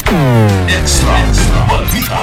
Extra Balita.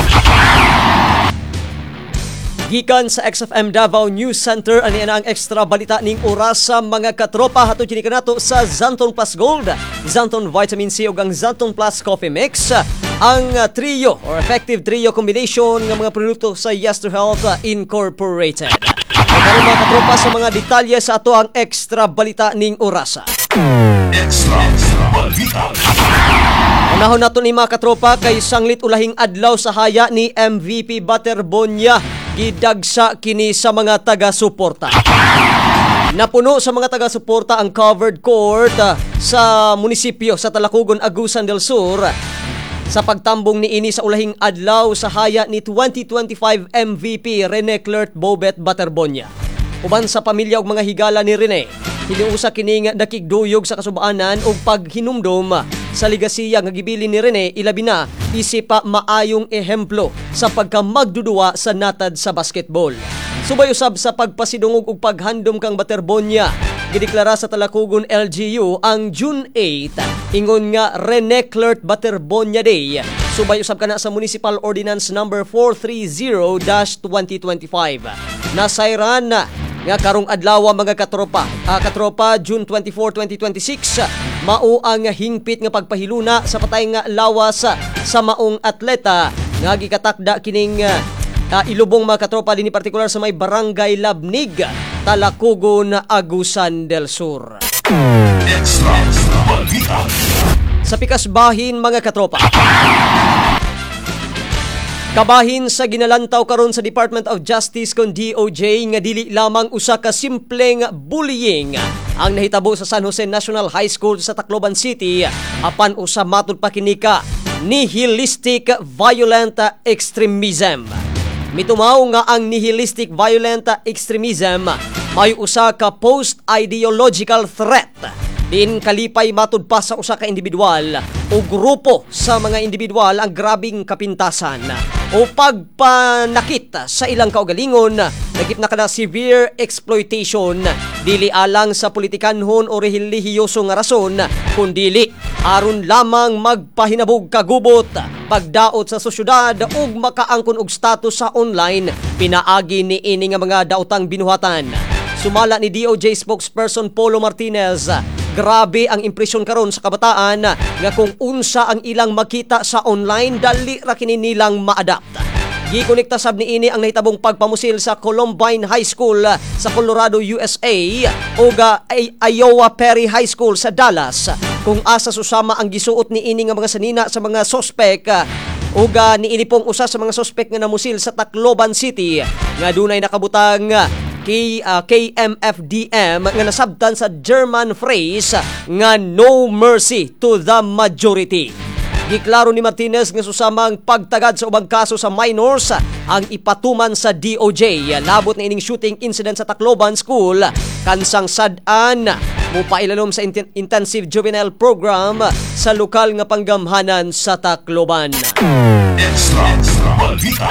Gikan sa XFM Davao News Center, ani ang extra balita ning oras sa mga katropa hatod kini kanato sa Zanton Plus Gold, Zanton Vitamin C ug ang Zanton Plus Coffee Mix, ang trio or effective trio combination ng mga produkto sa Yes to Health Incorporated. Karon mga katropa sa mga detalye sa ato ang extra balita ning oras. Extra Balita. Unahon nato ni mga katropa kay sanglit ulahing adlaw sa haya ni MVP Baterbonia. Gidagsa kini sa mga taga-suporta. Napuno sa mga taga-suporta ang covered court sa munisipyo sa Talakugon, Agusan del Sur sa pagtambong niini sa ulahing adlaw sa haya ni 2025 MVP Rene Clert Bobet Baterbonia. Uban sa pamilya ug mga higala ni Rene, hiniusa kining nakigduyog sa kasubaanan ug paghinumdom sa ligasiya nga gibili ni Rene, ilabi na isip pa maayong ehemplo sa pagkamagdudua sa natad sa basketball. Subay usab sa pagpasidungog ug paghandom kang Baterbonia, gideklara sa Talakugon LGU ang June 8 ingon nga Rene Clert Baterbonia Day. Subay usab kana sa Municipal Ordinance number 430-2025. Nasayran nga karong adlaw mga katropa, June 24, 2026, mao ang hingpit nga pagpahiluna sa patay nga lawas sa maong atleta nga gikatakda kining ilubong mga katropa dinhi partikular sa may Barangay Labnig, Talakugon, Agusan del Sur. Extra Balita. Sa pikas bahin mga katropa, kabahin sa ginalantaw karon sa Department of Justice kon DOJ nga dili lamang usa ka simpleng bullying ang nahitabo sa San Jose National High School sa Tacloban City, apan usa matud pa kini ka nihilistic violent extremism. Mitumaw nga ang nihilistic violent extremism may usa ka post-ideological threat din kalipay matud pa sa usa ka individual o grupo sa mga individual ang grabing kapintasan o pagpanakit sa ilang kaugalingon, nagip na kada severe exploitation dili alang sa politikanhon o relihiyosong nga rason kundili aron lamang magpahinabog kagubot, pagdaot sa sosyudad ug makaangkon og status sa online pinaagi ni ini nga mga daotang binuhatan. Sumala ni DOJ spokesperson Polo Martinez, grabe ang impresyon karon sa kabataan nga kung unsa ang ilang makita sa online dali ra kini nilang ma-adapt. Gikonekta sab ni ini ang nahitabong pagpamusil sa Columbine High School sa Colorado, USA ug Iowa Perry High School sa Dallas kung asa susama ang gisuot ni ini nga mga sanina sa mga sospek ug niini pong usa sa mga sospek nga namusil sa Tacloban City nga dunay nakabutang KMFDM nga nasabtan sa German phrase nga no mercy to the majority. Giklaro ni Martinez nga susamang pagtagad sa ubang kaso sa minors ang ipatuman sa DOJ. Labot na ining shooting incident sa Tacloban School kansang sad-an mupailalom sa intensive juvenile program sa lokal nga panggamhanan sa Tacloban. Extra Balita.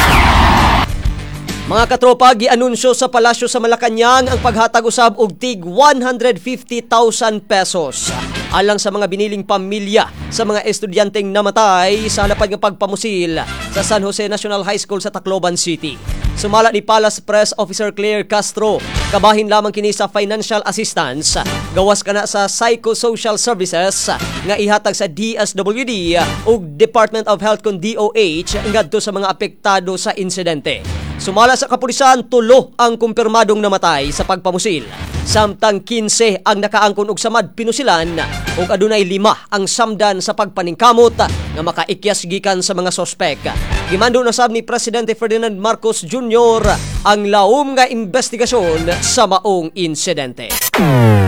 Mga katropa, gianunsyo sa palasyo sa Malacañang ang paghatag usab og tig 150,000 pesos alang sa mga biniling pamilya sa mga estudyanteng namatay sa halapad nga pagpamusil sa San Jose National High School sa Tacloban City. Sumala ni Palace Press Officer Claire Castro, kabahin lamang kini sa financial assistance gawas kana sa psychosocial services nga ihatag sa DSWD ug Department of Health kon DOH ngadto sa mga apektado sa insidente. Sumala sa kapulisan, 3 ang kumpirmadong namatay sa pagpamusil. Samtang 15 ang nakaangkon og samad pinusilan ug adunay 5 ang samdan sa pagpaningkamot nga makaikyas gikan sa mga sospek. Gimando na sab ni Presidente Ferdinand Marcos Jr. ang laom nga investigasyon sa maong insidente.